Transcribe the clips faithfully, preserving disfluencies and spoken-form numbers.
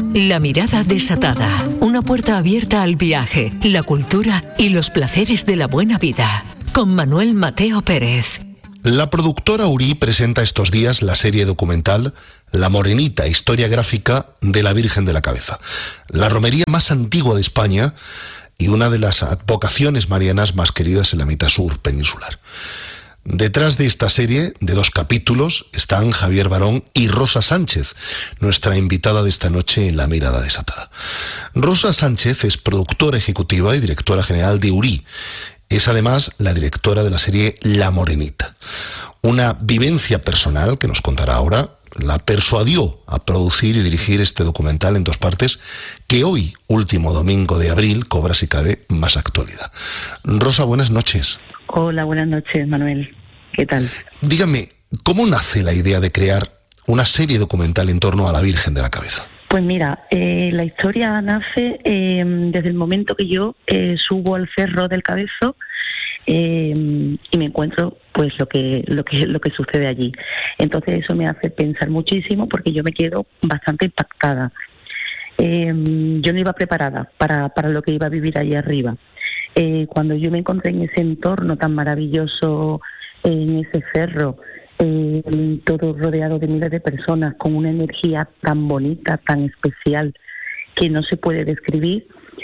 La mirada desatada, una puerta abierta al viaje, la cultura y los placeres de la buena vida. Con Manuel Mateo Pérez. La productora Urí presenta estos días la serie documental La Morenita, historia gráfica de la Virgen de la Cabeza, la romería más antigua de España y una de las advocaciones marianas más queridas en la mitad sur peninsular. Detrás de esta serie, de dos capítulos, están Javier Barón y Rosa Sánchez, nuestra invitada de esta noche en La Mirada Desatada. Rosa Sánchez es productora ejecutiva y directora general de Urí. Es además la directora de la serie La Morenita. Una vivencia personal que nos contará ahora la persuadió a producir y dirigir este documental en dos partes que hoy, último domingo de abril, cobra si cabe más actualidad. Rosa, buenas noches. Hola, buenas noches, Manuel. ¿Qué tal? Dígame, ¿cómo nace la idea de crear una serie documental en torno a la Virgen de la Cabeza? Pues mira, eh, la historia nace eh, desde el momento que yo eh, subo al Cerro del Cabezo eh, y me encuentro pues lo que lo que lo que sucede allí. Entonces eso me hace pensar muchísimo porque yo me quedo bastante impactada. Eh, yo no iba preparada para, para lo que iba a vivir allí arriba. Eh, cuando yo me encontré en ese entorno tan maravilloso, en ese cerro, eh, todo rodeado de miles de personas, con una energía tan bonita, tan especial, que no se puede describir,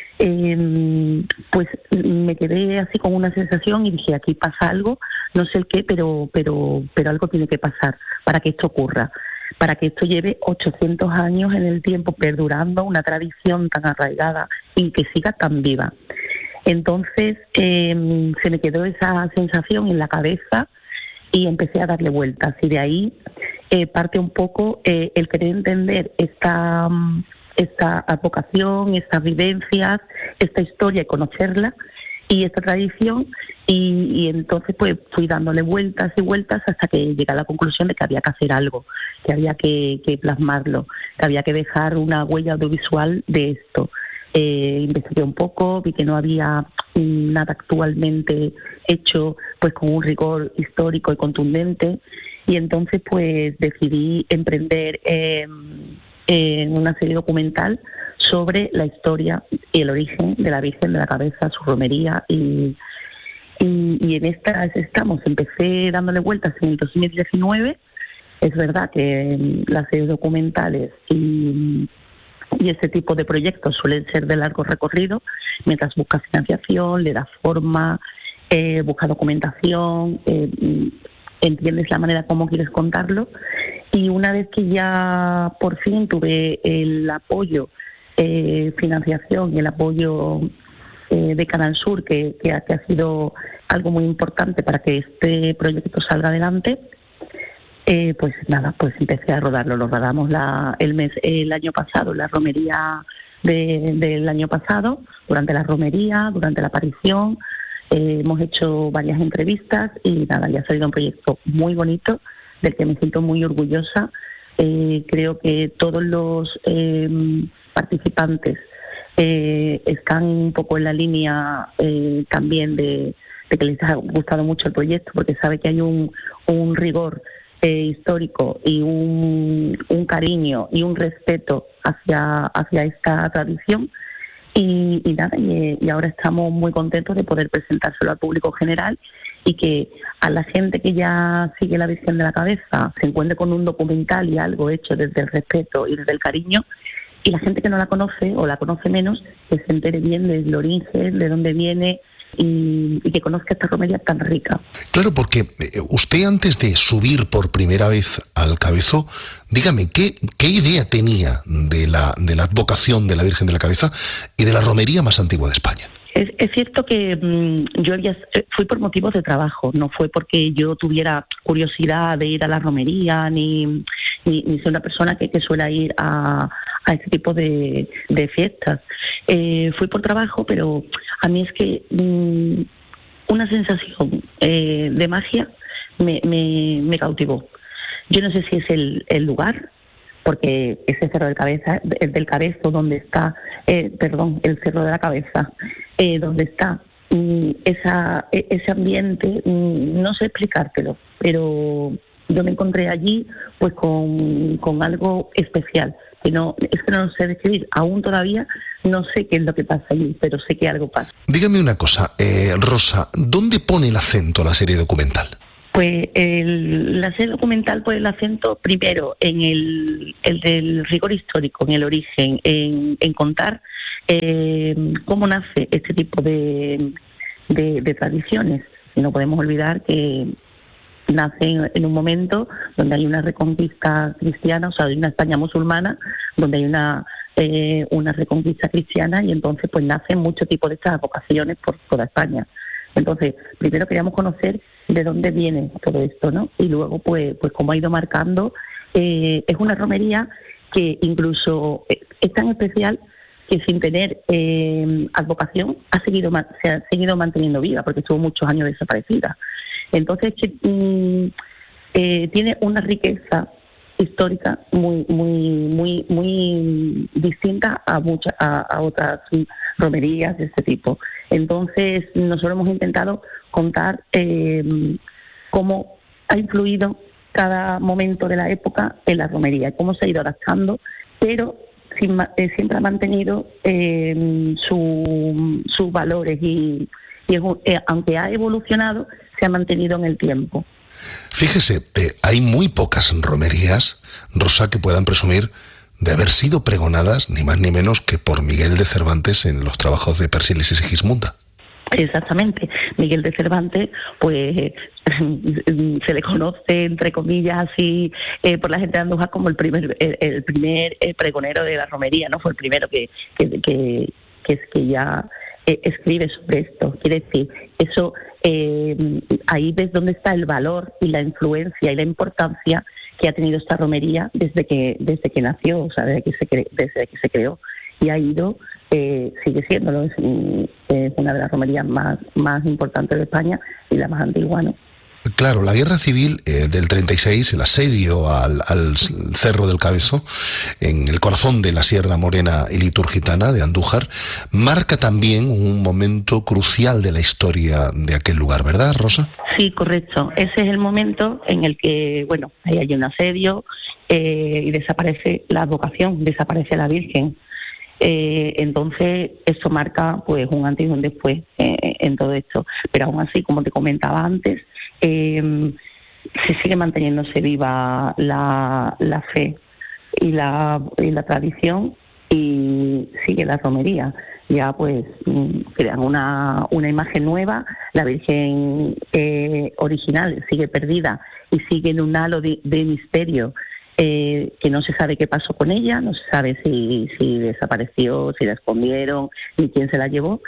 eh, pues me quedé así con una sensación y dije, aquí pasa algo, no sé el qué, pero, pero, pero algo tiene que pasar para que esto ocurra, para que esto lleve ochocientos años en el tiempo perdurando, una tradición tan arraigada y que siga tan viva. Entonces eh, se me quedó esa sensación en la cabeza y empecé a darle vueltas. Y de ahí eh, parte un poco eh, el querer entender esta, esta advocación, estas vivencias, esta historia y conocerla y esta tradición. Y, y entonces pues fui dándole vueltas y vueltas hasta que llegué a la conclusión de que había que hacer algo, que había que, que plasmarlo, que había que dejar una huella audiovisual de esto. Eh, investigué un poco, vi que no había nada actualmente hecho pues con un rigor histórico y contundente y entonces pues decidí emprender eh, en una serie documental sobre la historia y el origen de la Virgen de la Cabeza, su romería y, y, y en estas estamos. Empecé dándole vueltas en el dos mil diecinueve. Es verdad que las series documentales y Y ese tipo de proyectos suelen ser de largo recorrido, mientras busca financiación, le da forma, eh, busca documentación, eh, entiendes la manera como quieres contarlo. Y una vez que ya por fin tuve el apoyo, eh, financiación y el apoyo eh, de Canal Sur, que, que, ha, que ha sido algo muy importante para que este proyecto salga adelante, Eh, pues nada, pues empecé a rodarlo. Lo rodamos la, el mes el año pasado, la romería de, del año pasado, durante la romería, durante la aparición. Eh, hemos hecho varias entrevistas y nada, ya ha salido un proyecto muy bonito, del que me siento muy orgullosa. Eh, creo que todos los eh, participantes eh, están un poco en la línea eh, también de, de que les ha gustado mucho el proyecto, porque sabe que hay un, un rigor Eh, histórico y un, un cariño y un respeto hacia, hacia esta tradición y, y nada y, y ahora estamos muy contentos de poder presentárselo al público general y que a la gente que ya sigue la Virgen de la Cabeza se encuentre con un documental y algo hecho desde el respeto y desde el cariño, y la gente que no la conoce o la conoce menos que se entere bien del origen, de dónde viene y, y que conozca esta romería tan rica. Claro, porque usted antes de subir por primera vez al Cabezo, dígame, ¿qué, qué idea tenía de la, de la advocación de la Virgen de la Cabeza y de la romería más antigua de España? Es, es cierto que mmm, yo había, fui por motivos de trabajo, no fue porque yo tuviera curiosidad de ir a la romería, ni, ni, ni soy una persona que, que suele ir a, a este tipo de, de fiestas. Eh, fui por trabajo, pero a mí es que mmm, una sensación eh, de magia me, me, me cautivó. Yo no sé si es el, el lugar, porque ese Cerro del Cabeza, del Cabezo, donde está, eh, perdón, el Cerro de la Cabeza, eh, donde está mm, esa, ese ambiente, mm, no sé explicártelo, pero yo me encontré allí pues con, con algo especial, que no, es que no lo sé describir, aún todavía no sé qué es lo que pasa allí, pero sé que algo pasa. Dígame una cosa, eh, Rosa, ¿dónde pone el acento la serie documental? Pues el, la serie documental pone el acento primero en el, el del rigor histórico, en el origen, en, en contar eh, cómo nace este tipo de, de, de tradiciones. Y no podemos olvidar que nace en, en un momento donde hay una reconquista cristiana, o sea, hay una España musulmana, donde hay una eh, una reconquista cristiana, y entonces pues nacen muchos tipos de estas vocaciones por toda España. Entonces, primero queríamos conocer de dónde viene todo esto, ¿no? Y luego, pues, pues como ha ido marcando, eh, es una romería que incluso es tan especial que sin tener eh, advocación ha seguido se ha seguido manteniendo viva, porque estuvo muchos años desaparecida. Entonces, que, mm, eh, tiene una riqueza histórica muy muy muy muy distinta a muchas a, a otras romerías de este tipo. Entonces nosotros hemos intentado contar eh, cómo ha influido cada momento de la época en la romería, cómo se ha ido adaptando, pero sin, eh, siempre ha mantenido eh, su, sus valores y, y eh, aunque ha evolucionado, se ha mantenido en el tiempo. Fíjese, eh, hay muy pocas romerías, Rosa, que puedan presumir de haber sido pregonadas ni más ni menos que por Miguel de Cervantes en los trabajos de Persiles y Sigismunda. Exactamente. Miguel de Cervantes, pues se le conoce, entre comillas, así eh, por la gente de Andújar como el primer el, el primer eh, pregonero de la romería, ¿no? Fue el primero que que que, que, que ya eh, escribe sobre esto. Quiere decir, eso eh, ahí ves dónde está el valor y la influencia y la importancia que ha tenido esta romería desde que desde que nació, o sea, desde que se cre- desde que se creó, y ha ido eh, sigue siéndolo, es, es una de las romerías más más importantes de España y la más antigua, ¿no? Claro, la guerra civil eh, del treinta y seis, el asedio al, al Cerro del Cabezo, en el corazón de la Sierra Morena y Liturgitana de Andújar, marca también un momento crucial de la historia de aquel lugar, ¿verdad, Rosa? Sí, correcto. Ese es el momento en el que, bueno, ahí hay un asedio eh, y desaparece la advocación, desaparece la Virgen. Eh, entonces, esto marca pues un antes y un después eh, en todo esto. Pero aún así, como te comentaba antes, eh, se sigue manteniéndose viva la, la fe y la, y la tradición, y sigue la romería. Ya pues crean una, una imagen nueva, la Virgen eh, original sigue perdida y sigue en un halo de, de misterio, eh, que no se sabe qué pasó con ella, no se sabe si, si desapareció, si la escondieron, ni quién se la llevó.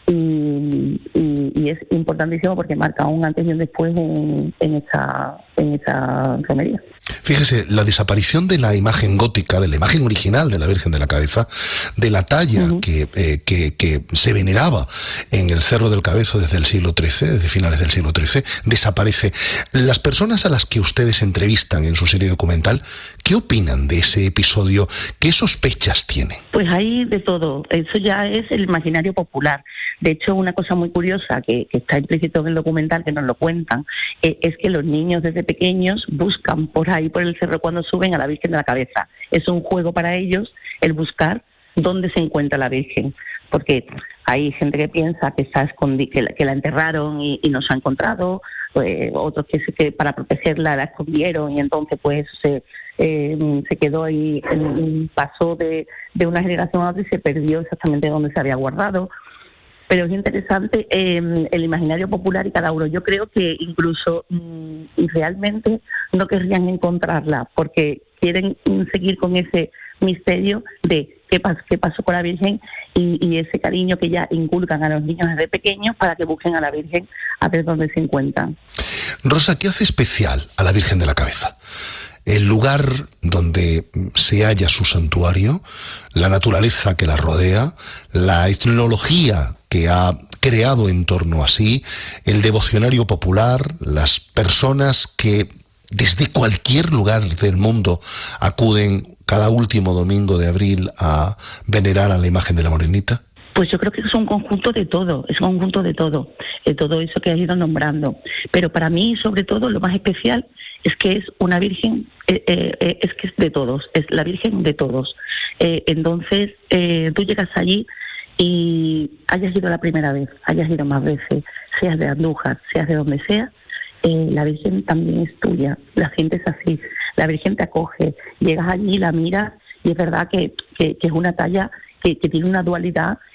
Y, y, y es importantísimo porque marca un antes y un después en, en esta en esta romería. Fíjese, la desaparición de la imagen gótica, de la imagen original de la Virgen de la Cabeza, de la talla uh-huh. que, eh, que, que se veneraba en el Cerro del Cabezo desde el siglo trece, desde finales del siglo trece, desaparece. Las personas a las que ustedes entrevistan en su serie documental, ¿qué opinan de ese episodio? ¿Qué sospechas tienen? Pues hay de todo. Eso ya es el imaginario popular. De hecho, una cosa muy curiosa que, que está implícito en el documental, que nos lo cuentan, eh, es que los niños desde pequeños buscan por ahí, por el cerro, cuando suben a la Virgen de la Cabeza. Es un juego para ellos el buscar dónde se encuentra la Virgen, porque hay gente que piensa que está escondi- que, la, que la enterraron y, y no se ha encontrado, pues, otros que, que para protegerla la escondieron y entonces pues se, eh, se quedó ahí, eh, pasó de, de una generación a otra y se perdió exactamente donde se había guardado. Pero es interesante eh, el imaginario popular y cada uno. Yo creo que incluso mm, realmente no querrían encontrarla porque quieren seguir con ese misterio de qué, pas- qué pasó con la Virgen y, y ese cariño que ya inculcan a los niños desde pequeños para que busquen a la Virgen a ver dónde se encuentran. Rosa, ¿qué hace especial a la Virgen de la Cabeza? El lugar donde se halla su santuario, la naturaleza que la rodea, la etnología que ha creado en torno a sí, el devocionario popular, las personas que desde cualquier lugar del mundo acuden cada último domingo de abril a venerar a la imagen de la Morenita. Pues yo creo que es un conjunto de todo, es un conjunto de todo, de todo eso que has ido nombrando. Pero para mí, sobre todo, lo más especial es que es una Virgen, eh, eh, es que es de todos, es la Virgen de todos. Eh, entonces, eh, tú llegas allí y hayas ido la primera vez, hayas ido más veces, seas de Andújar, seas de donde sea, eh, la Virgen también es tuya. La gente es así, la Virgen te acoge, llegas allí, la miras y es verdad que, que, que es una talla que, que tiene una dualidad